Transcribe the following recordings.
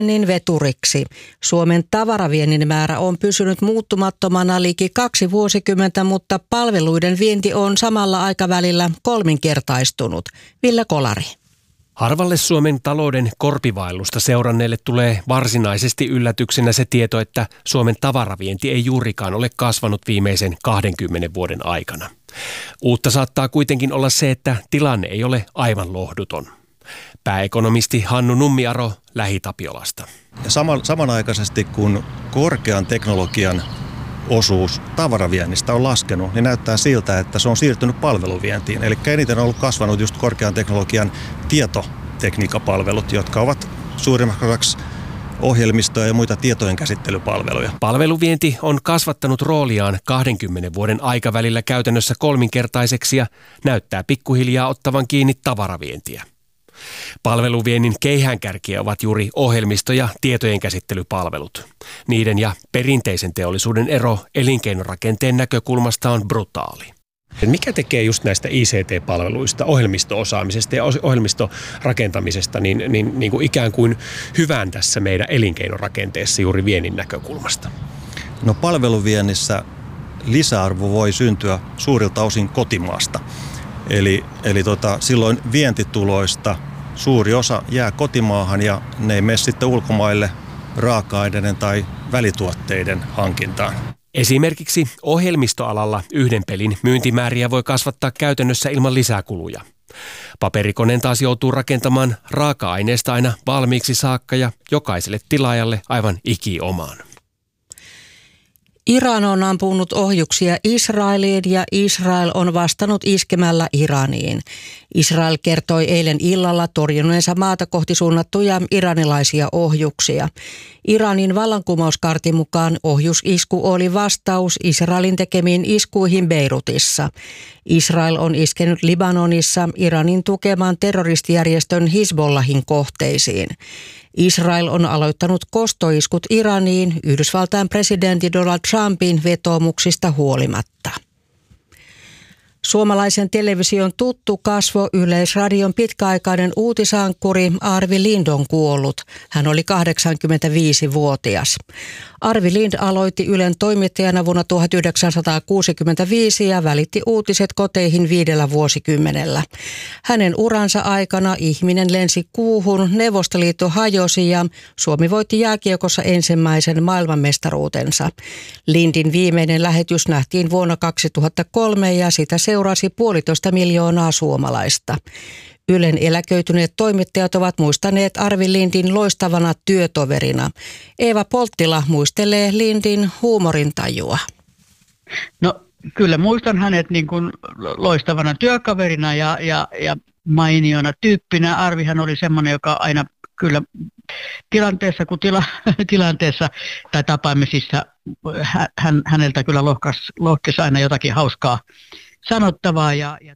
niin veturiksi. Suomen tavaraviennin määrä on pysynyt muuttumattomana liki 2 vuosikymmentä, mutta palveluiden vienti on samalla aikavälillä kolminkertaistunut. Ville Kolari. Harvalle Suomen talouden korpivaellusta seuranneelle tulee varsinaisesti yllätyksenä se tieto, että Suomen tavaravienti ei juurikaan ole kasvanut viimeisen 20 vuoden aikana. Uutta saattaa kuitenkin olla se, että tilanne ei ole aivan lohduton. Pääekonomisti Hannu Nummiaro Lähi-Tapiolasta. Ja samanaikaisesti kun korkean teknologian osuus tavaraviennistä on laskenut, niin näyttää siltä, että se on siirtynyt palveluvientiin. Eli eniten on ollut kasvanut just korkean teknologian tietotekniikkapalvelut, jotka ovat suurimmaksi osaksi ohjelmistoja ja muita tietojen käsittelypalveluja. Palveluvienti on kasvattanut rooliaan 20 vuoden aikavälillä käytännössä kolminkertaiseksi ja näyttää pikkuhiljaa ottavan kiinni tavaravientiä. Palveluviennin keihäänkärkiä ovat juuri ohjelmisto- ja tietojen käsittelypalvelut. Niiden ja perinteisen teollisuuden ero elinkeinorakenteen näkökulmasta on brutaali. Mikä tekee just näistä ICT-palveluista, ohjelmisto-osaamisesta ja ohjelmistorakentamisesta niin kuin ikään kuin hyvän tässä meidän elinkeinorakenteessa juuri viennin näkökulmasta? No palveluviennissä lisäarvo voi syntyä suurilta osin kotimaasta. Eli silloin vientituloista suuri osa jää kotimaahan ja ne ei mene sitten ulkomaille raaka-aineiden tai välituotteiden hankintaan. Esimerkiksi ohjelmistoalalla yhden pelin myyntimääriä voi kasvattaa käytännössä ilman lisäkuluja. Paperikoneen taas joutuu rakentamaan raaka-aineesta aina valmiiksi saakka ja jokaiselle tilaajalle aivan ikiomaan. Iran on ampunut ohjuksia Israeliin ja Israel on vastannut iskemällä Iraniin. Israel kertoi eilen illalla torjuneensa maata kohti suunnattuja iranilaisia ohjuksia. Iranin vallankumouskaartin mukaan ohjusisku oli vastaus Israelin tekemiin iskuihin Beirutissa. Israel on iskenyt Libanonissa Iranin tukemaan terroristijärjestön Hizbollahin kohteisiin. Israel on aloittanut kostoiskut Iraniin Yhdysvaltain presidentti Donald Trumpin vetoomuksista huolimatta. Suomalaisen television tuttu kasvo Yleisradion pitkäaikainen uutisankkuri Arvi Lind on kuollut. Hän oli 85-vuotias. Arvi Lind aloitti Ylen toimittajana vuonna 1965 ja välitti uutiset koteihin 5 vuosikymmenellä. Hänen uransa aikana ihminen lensi kuuhun, Neuvostoliitto hajosi ja Suomi voitti jääkiekossa ensimmäisen maailmanmestaruutensa. Lindin viimeinen lähetys nähtiin vuonna 2003 ja sitä seurasi 1,5 miljoonaa suomalaista. Ylen eläköityneet toimittajat ovat muistaneet Arvi Lindin loistavana työtoverina. Eeva Polttila muistelee Lindin huumorintajua. No kyllä muistan hänet niin kuin loistavana työkaverina ja mainiona tyyppinä. Arvihan oli semmoinen, joka aina kyllä tilanteessa kuin tilanteessa tai tapaamisissa häneltä kyllä lohkesi aina jotakin hauskaa sanottavaa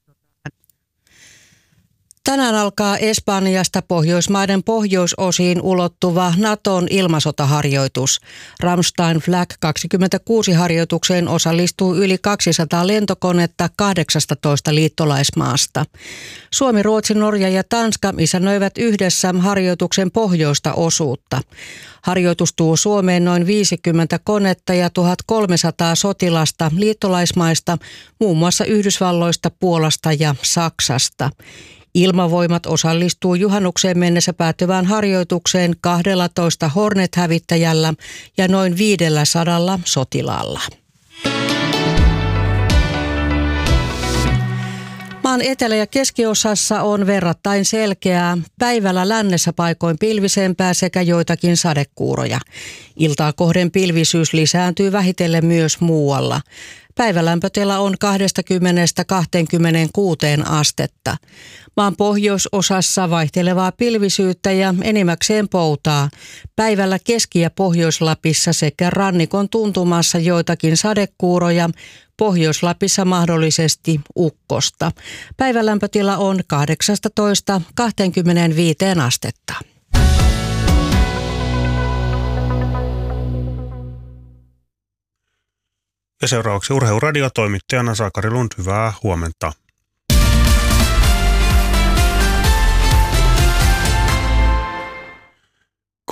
Tänään alkaa Espanjasta Pohjoismaiden pohjoisosiin ulottuva Naton ilmasotaharjoitus. Ramstein Flag 26 harjoitukseen osallistuu yli 200 lentokonetta 18 liittolaismaasta. Suomi, Ruotsi, Norja ja Tanska isännöivät yhdessä harjoituksen pohjoista osuutta. Harjoitus tuo Suomeen noin 50 konetta ja 1300 sotilasta liittolaismaista, muun muassa Yhdysvalloista, Puolasta ja Saksasta. Ilmavoimat osallistuu juhannukseen mennessä päättyvään harjoitukseen 12 Hornet-hävittäjällä ja noin 500 sotilaalla. Maan etelä- ja keskiosassa on verrattain selkeää, päivällä lännessä paikoin pilvisempää sekä joitakin sadekuuroja. Iltaa kohden pilvisyys lisääntyy vähitellen myös muualla. Päivälämpötila on 20–26 astetta. Maan pohjoisosassa vaihtelevaa pilvisyyttä ja enimmäkseen poutaa. Päivällä Keski- ja Pohjois-Lapissa sekä rannikon tuntumassa joitakin sadekuuroja, Pohjois-Lapissa mahdollisesti ukkosta. Päivälämpötila on 18–25 astetta. Ja seuraavaksi Urheiluradio toimittajana Sakari Lund, hyvää huomenta.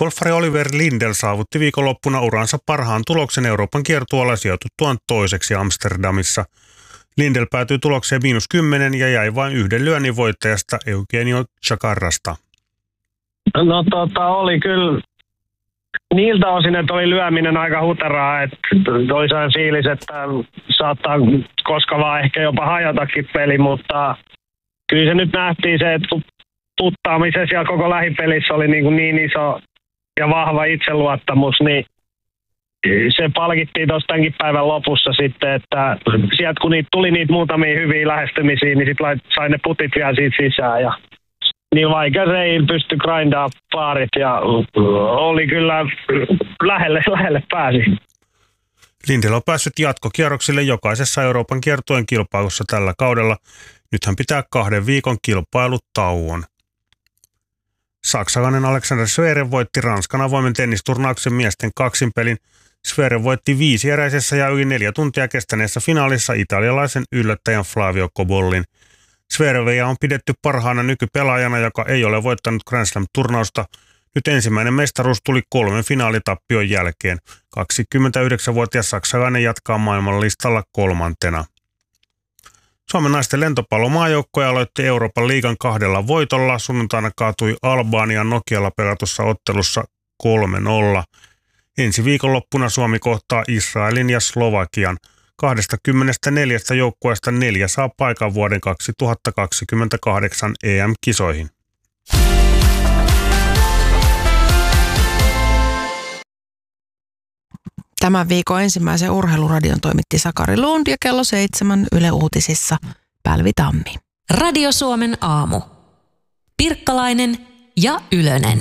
golfari Oliver Lindell saavutti viikonloppuna uransa parhaan tuloksen Euroopan kiertueella sijoituttuaan toiseksi Amsterdamissa. Lindell päätyi tulokseen -10 ja jäi vain yhden lyönnin voittajasta Eugenio Chacarrasta. No oli kyllä niiltä osin, että oli lyöminen aika huteraa, että toisaan fiilis, että saattaa koska vaan ehkä jopa hajatakin peli, mutta kyllä se nyt nähtiin se, että kun puttaamisessa ja koko lähipelissä oli niin iso ja vahva itseluottamus, niin se palkittiin tuossa tämänkin päivän lopussa sitten, että sieltä kun tuli niitä muutamia hyviä lähestymisiä, niin sitten sai ne putit vielä siitä sisään ja niin vaikka se ei pysty grindaa paarit ja oli kyllä lähelle pääsi. Lindell on päässyt jatkokierroksille jokaisessa Euroopan kiertueen kilpailussa tällä kaudella. Nyt hän pitää 2 viikon kilpailutauon. Saksalainen Alexander Zverev voitti Ranskan avoimen tennisturnauksen miesten kaksinpelin. Zverev voitti 5-eräisessä ja yli 4 tuntia kestäneessä finaalissa italialaisen yllättäjän Flavio Cobollin. Zverevia on pidetty parhaana nykypelaajana, joka ei ole voittanut Grand Slam-turnausta. Nyt ensimmäinen mestaruus tuli 3 finaalitappion jälkeen. 29-vuotias saksalainen jatkaa maailmanlistalla 3. Suomen naisten lentopallomaajoukkue aloitti Euroopan liigan 2 voitolla. Sunnuntaina kaatui Albanian Nokialla pelatussa ottelussa 3-0. Ensi viikonloppuna Suomi kohtaa Israelin ja Slovakian. 24 joukkueesta 4 saa paikan vuoden 2028 EM-kisoihin. Tämän viikon ensimmäisen urheiluradion toimitti Sakari Lund ja kello 7 Yle Uutisissa Pälvi Tammi. Radio Suomen aamu. Pirkkalainen ja Ylönen.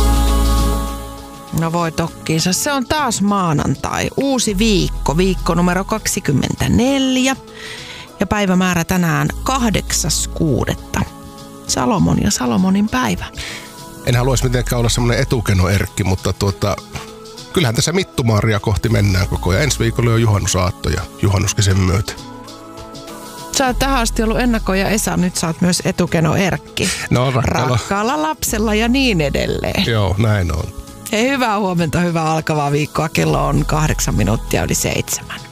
No voi tokkiinsa, se on taas maanantai. Uusi viikko numero 24. Ja päivämäärä tänään 8.6. Salomon ja Salomonin päivä. En haluaisi mitenkään olla semmoinen etukeno-erkki, mutta kyllähän tässä Mittumaaria kohti mennään koko ajan. Ensi viikolla on juhannusaatto ja juhannuskin sen myötä. Sä oot tähän asti ollut ennakko ja Esa, nyt sä oot myös etukeno-erkki. No rakkaalla lapsella ja niin edelleen. Joo, näin on. Hei, hyvää huomenta, hyvää alkavaa viikkoa. Kello on 8 minuuttia yli 7.